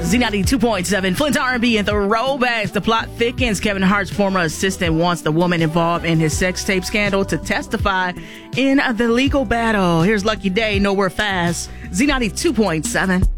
Z92.7, Flint R&B and throwbacks. The plot thickens. Kevin Hart's former assistant wants the woman involved in his sex tape scandal to testify in the legal battle. Here's Lucky Day, Nowhere Fast. Z92.7.